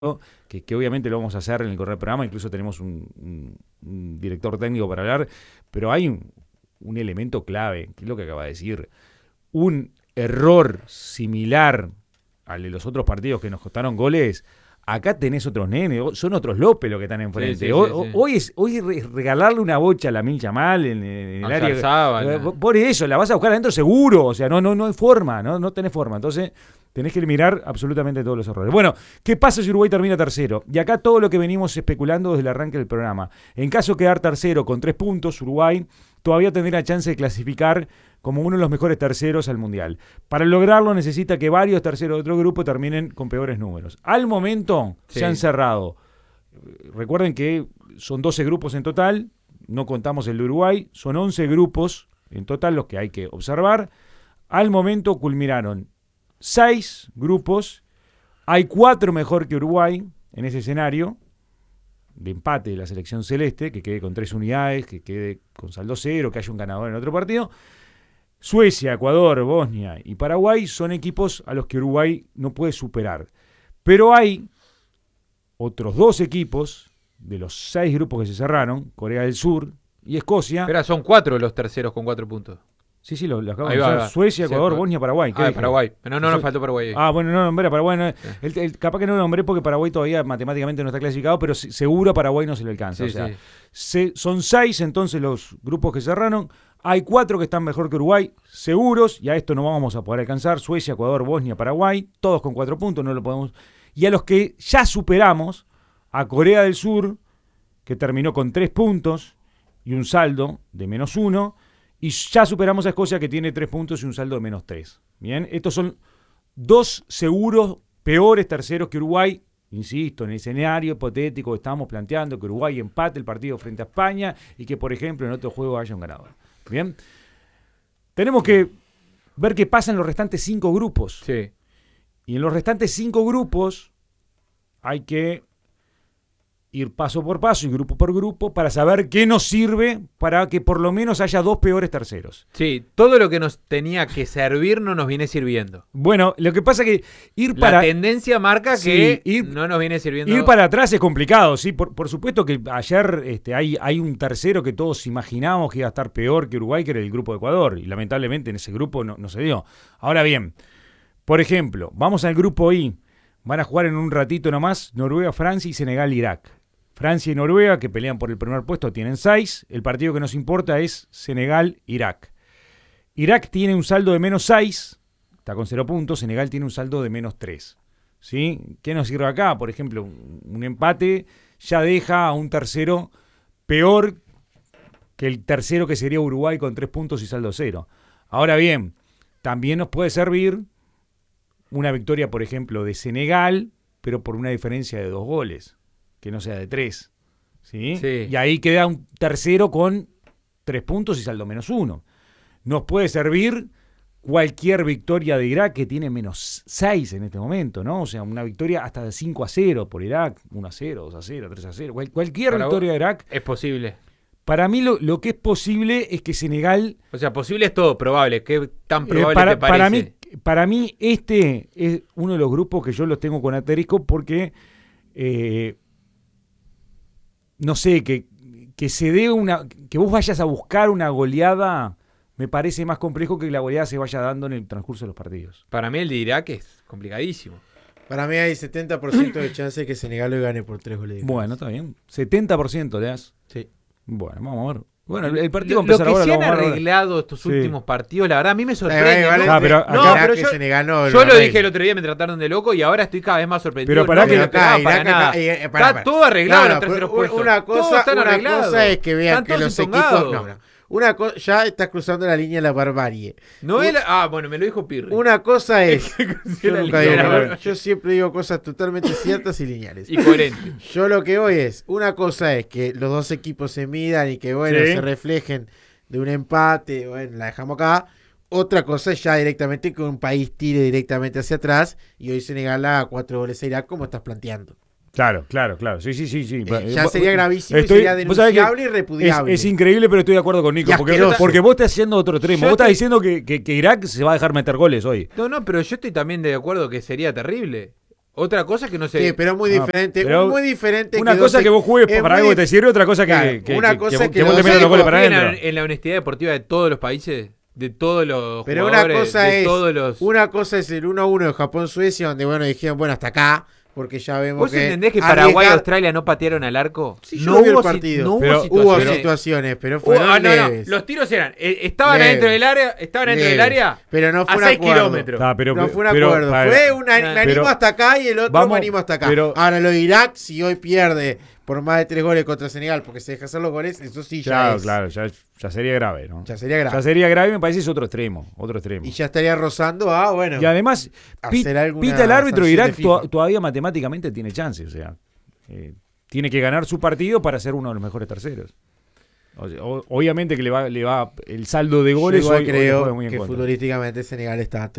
que obviamente lo vamos a hacer en el correo del programa, incluso tenemos un director técnico para hablar, pero hay un elemento clave, que es lo que acaba de decir. Un error similar al de los otros partidos que nos costaron goles. Acá tenés otros nenes, son otros López los que están enfrente. Sí. Hoy es regalarle una bocha a Lamine Yamal en el área. Por eso, la vas a buscar adentro seguro. O sea, no hay forma, no tenés forma. Entonces, tenés que mirar absolutamente todos los errores. Bueno, ¿qué pasa si Uruguay termina tercero? Y acá todo lo que venimos especulando desde el arranque del programa. En caso de quedar tercero con 3 puntos, Uruguay todavía tendrá chance de clasificar como uno de los mejores terceros al Mundial. Para lograrlo necesita que varios terceros de otro grupo terminen con peores números. Al momento se han cerrado. Recuerden que son 12 grupos en total, no contamos el de Uruguay, son 11 grupos en total los que hay que observar. Al momento culminaron 6 grupos, hay 4 mejor que Uruguay en ese escenario de empate de la selección celeste, que quede con 3 unidades, que quede con saldo 0, que haya un ganador en otro partido. Suecia, Ecuador, Bosnia y Paraguay son equipos a los que Uruguay no puede superar. Pero hay otros 2 equipos de los 6 grupos que se cerraron, Corea del Sur y Escocia. Espera, son 4 los terceros con 4 puntos. Sí, lo acabo de decir. Suecia, Ecuador, Bosnia, Paraguay. Paraguay. No nos faltó Paraguay. Bueno, no nombré a Paraguay. No, capaz que no lo nombré porque Paraguay todavía matemáticamente no está clasificado, pero seguro a Paraguay no se le alcanza. Son 6 entonces los grupos que cerraron. Hay 4 que están mejor que Uruguay, seguros, y a esto no vamos a poder alcanzar. Suecia, Ecuador, Bosnia, Paraguay, todos con 4 puntos, no lo podemos. Y a los que ya superamos, a Corea del Sur, que terminó con 3 puntos y un saldo de -1, y ya superamos a Escocia, que tiene 3 puntos y un saldo de -3. Bien, estos son 2 seguros peores terceros que Uruguay. Insisto, en el escenario hipotético estamos planteando que Uruguay empate el partido frente a España y que, por ejemplo, en otro juego haya un ganador. Bien, tenemos que ver qué pasa en los restantes 5 grupos. Sí. Y en los restantes 5 grupos hay que ir paso por paso y grupo por grupo para saber qué nos sirve para que por lo menos haya 2 peores terceros. Sí, todo lo que nos tenía que servir no nos viene sirviendo. Bueno, lo que pasa es que la tendencia marca que no nos viene sirviendo. Ir para atrás es complicado, sí. Por supuesto que ayer hay un tercero que todos imaginábamos que iba a estar peor que Uruguay, que era el grupo de Ecuador, y lamentablemente en ese grupo no se dio. Ahora bien, por ejemplo, vamos al grupo I. Van a jugar en un ratito nomás Noruega, Francia y Senegal, Irak. Francia y Noruega, que pelean por el primer puesto, tienen 6. El partido que nos importa es Senegal-Irak. Irak tiene un saldo de -6, está con 0 puntos. Senegal tiene un saldo de -3. ¿Sí? ¿Qué nos sirve acá? Por ejemplo, un empate ya deja a un tercero peor que el tercero que sería Uruguay con 3 puntos y saldo 0. Ahora bien, también nos puede servir una victoria, por ejemplo, de Senegal, pero por una diferencia de 2 goles. Que no sea de 3. ¿Sí? Y ahí queda un tercero con 3 puntos y saldo -1. Nos puede servir cualquier victoria de Irak, que tiene -6 en este momento, ¿no? O sea, una victoria hasta de 5-0 por Irak, 1-0, 2-0, 3-0. Cualquier victoria de Irak. Es posible. Para mí lo que es posible es que Senegal... O sea, posible es todo, probable. ¿Qué tan probable te parece? Para mí este es uno de los grupos que yo los tengo con asterisco porque... no sé, que se dé que vos vayas a buscar una goleada, me parece más complejo que la goleada se vaya dando en el transcurso de los partidos. Para mí el de Irak es complicadísimo. Para mí hay 70% de chance de que Senegal lo gane por 3 goles. Bueno, está bien. 70% le das. Sí. Bueno, vamos a ver. Bueno, el partido va a empezar ahora. Lo que se han arreglado estos últimos partidos, la verdad, a mí me sorprende. Pero Senegal yo lo dije el otro día, me trataron de loco y ahora estoy cada vez más sorprendido. Pero está todo arreglado en los terceros puestos. Una cosa es que vean que los equipos... Una cosa, ya estás cruzando la línea de la barbarie. Bueno, me lo dijo Pirri. Una cosa es... yo siempre digo cosas totalmente ciertas y lineales. Y coherentes. Yo lo que voy es... Una cosa es que los 2 equipos se midan y que, se reflejen de un empate. Bueno, la dejamos acá. Otra cosa es ya directamente que un país tire directamente hacia atrás y hoy Senegal a 4 goles a Irak, como estás planteando. Claro. Sí. Ya sería gravísimo y sería denunciable y repudiable. Es increíble, pero estoy de acuerdo con Nico. Porque vos estás haciendo otro extremo. Vos estás diciendo que Irak se va a dejar meter goles hoy. No, pero yo estoy también de acuerdo que sería terrible. Otra cosa que no sé. Sí, pero muy diferente. pero muy diferente. Una cosa que vos juegues para algo que te sirve, otra cosa Claro, que una cosa que que vos los te metas dos los goles para confían adentro. en la honestidad deportiva de todos los países, de todos los Pero jugadores, una cosa de es todos los... una cosa es el 1-1 de Japón-Suecia, donde bueno dijeron, bueno, hasta acá, porque ya vemos ¿Vos que entendés que Paraguay y arriesgar- Australia no patearon al arco? Sí, yo no vi el hubo partido. no hubo Pero Hubo situaciones. situaciones, pero fueron No. leves. Los tiros eran, estaban Leves. adentro del área, Leves. Pero no fue a un 6 acuerdo. kilómetros. Pero, No fue un pero- acuerdo. para- Fue me animo pero- hasta acá y el otro vamos, me animo hasta acá. pero- Ahora lo de Irak, si hoy pierde por más de 3 goles contra Senegal porque se deja hacer los goles, eso sí ya Claro, ya sería grave, ¿no? Ya sería grave. Ya sería grave y me parece es otro extremo. Y ya estaría rozando a, bueno, Y además, hacer alguna pita el árbitro sanción Irak de FIFA. todavía matemáticamente tiene chance. O sea, tiene que ganar su partido para ser uno de los mejores terceros. O sea, obviamente que le va el saldo de yo goles igual hoy le juega creo muy en que contra. futbolísticamente Senegal está